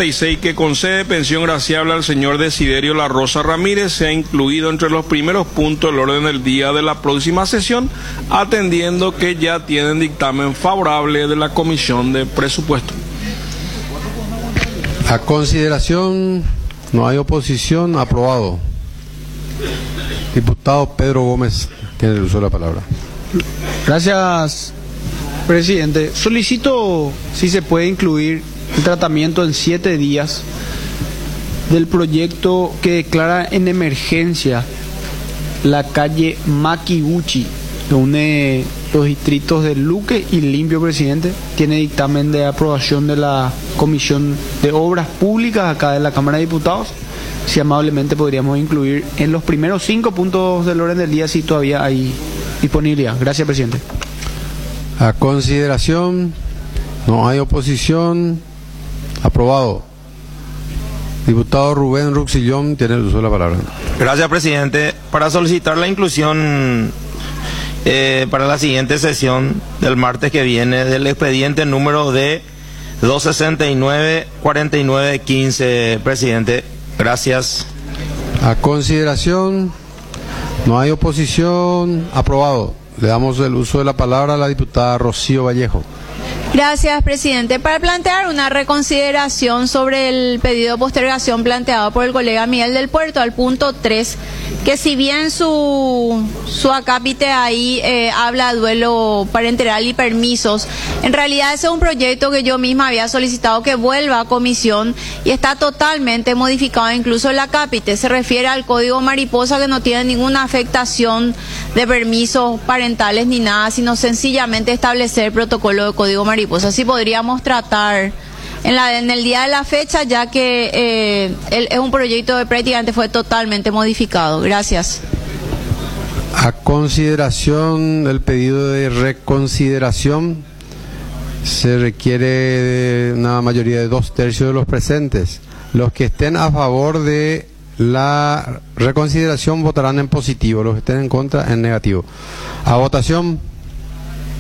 46 que concede pensión graciable al señor Desiderio La Rosa Ramírez sea incluido entre los primeros puntos del orden del día de la próxima sesión, atendiendo que ya tienen dictamen favorable de la Comisión de Presupuesto. A consideración, no hay oposición, aprobado. Diputado Pedro Gómez tiene el uso de la palabra. Gracias, presidente. Solicito si se puede incluir el tratamiento en 7 días del proyecto que declara en emergencia la calle Makiuchi, que une los distritos de Luque y Limpio, presidente. Tiene dictamen de aprobación de la Comisión de Obras Públicas acá de la Cámara de Diputados. Si amablemente podríamos incluir en los primeros 5 puntos del orden del día si todavía hay disponibilidad. Gracias, presidente. A consideración, no hay oposición, aprobado. Diputado Rubén Ruxillón tiene el uso de la palabra. Gracias, presidente. Para solicitar la inclusión para la siguiente sesión del martes que viene del expediente número de 269-4915, presidente. Gracias. A consideración, no hay oposición, aprobado. Le damos el uso de la palabra a la diputada Rocío Vallejo. Gracias, presidente. Para plantear una reconsideración sobre el pedido de postergación planteado por el colega Miguel del Puerto al punto 3, que si bien su acápite ahí habla de duelo parenteral y permisos, en realidad ese es un proyecto que yo misma había solicitado que vuelva a comisión y está totalmente modificado, incluso el acápite se refiere al código mariposa, que no tiene ninguna afectación de permisos parentales ni nada, sino sencillamente establecer el protocolo de código mariposa. Así podríamos tratar en el día de la fecha, ya que es un proyecto que prácticamente fue totalmente modificado. Gracias. A consideración del pedido de reconsideración, se requiere una mayoría de 2/3 de los presentes. Los que estén a favor de la reconsideración votarán en positivo, los que estén en contra en negativo. A votación.